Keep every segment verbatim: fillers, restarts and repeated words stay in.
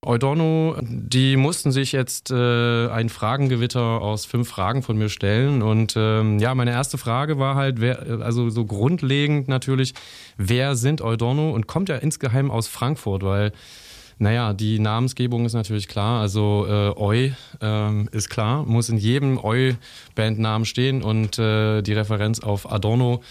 Eudorno, die mussten sich jetzt äh, ein Fragengewitter aus fünf Fragen von mir stellen. Und ähm, ja, meine erste Frage war halt, wer, also so grundlegend natürlich, wer sind Eudorno? Und kommt ja insgeheim aus Frankfurt, weil, naja, die Namensgebung ist natürlich klar. Also äh, Eu ähm, ist klar, muss in jedem Eu-Bandnamen stehen. Und äh, die Referenz auf Adorno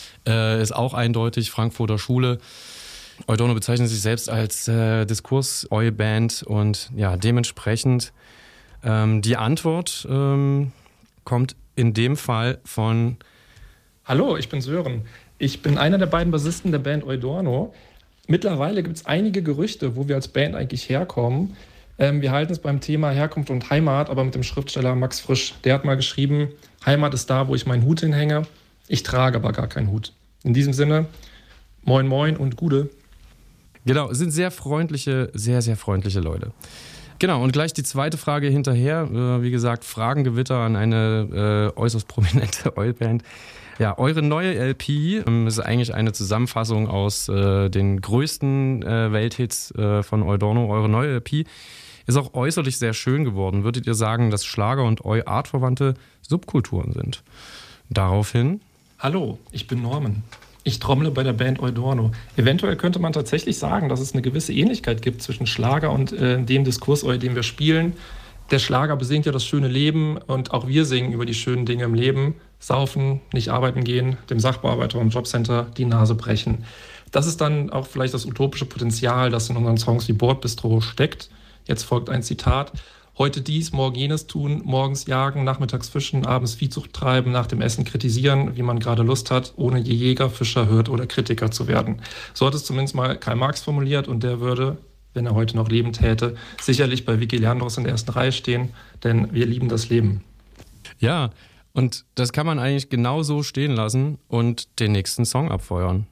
äh, ist auch eindeutig, Frankfurter Schule. Eudorno bezeichnet sich selbst als äh, Diskurs-Eu-Band und ja, dementsprechend ähm, die Antwort ähm, kommt in dem Fall von... Hallo, ich bin Sören. Ich bin einer der beiden Bassisten der Band Eudorno. Mittlerweile gibt es einige Gerüchte, wo wir als Band eigentlich herkommen. Ähm, wir halten es beim Thema Herkunft und Heimat, aber mit dem Schriftsteller Max Frisch. Der hat mal geschrieben, Heimat ist da, wo ich meinen Hut hinhänge. Ich trage aber gar keinen Hut. In diesem Sinne, moin moin und Gude. Genau, es sind sehr freundliche, sehr, sehr freundliche Leute. Genau, und gleich die zweite Frage hinterher. Äh, wie gesagt, Fragengewitter an eine äh, äußerst prominente Eu-Band. Ja, eure neue L P ähm, ist eigentlich eine Zusammenfassung aus äh, den größten äh, Welthits äh, von Eudorno. Eure neue L P ist auch äußerlich sehr schön geworden. Würdet ihr sagen, dass Schlager und Eu artverwandte Subkulturen sind? Daraufhin... Hallo, ich bin Norman. Ich trommle bei der Band Eudorno. Eventuell könnte man tatsächlich sagen, dass es eine gewisse Ähnlichkeit gibt zwischen Schlager und äh, dem Diskurs-Eu, den wir spielen. Der Schlager besingt ja das schöne Leben und auch wir singen über die schönen Dinge im Leben. Saufen, nicht arbeiten gehen, dem Sachbearbeiter im Jobcenter die Nase brechen. Das ist dann auch vielleicht das utopische Potenzial, das in unseren Songs wie Bordbistro steckt. Jetzt folgt ein Zitat. Heute dies, morgen jenes tun, morgens jagen, nachmittags fischen, abends Viehzucht treiben, nach dem Essen kritisieren, wie man gerade Lust hat, ohne je Jäger, Fischer, Hirt oder Kritiker zu werden. So hat es zumindest mal Karl Marx formuliert und der würde, wenn er heute noch leben täte, sicherlich bei Vicky Leandros in der ersten Reihe stehen, denn wir lieben das Leben. Ja, und das kann man eigentlich genau so stehen lassen und den nächsten Song abfeuern.